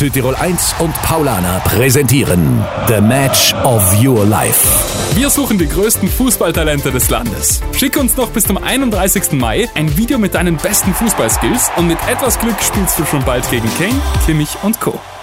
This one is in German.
Südtirol 1 und Paulaner präsentieren The Match of Your Life. Wir suchen die größten Fußballtalente des Landes. Schick uns noch bis zum 31. Mai ein Video mit deinen besten Fußballskills und mit etwas Glück spielst du schon bald gegen Kane, Kimmich und Co.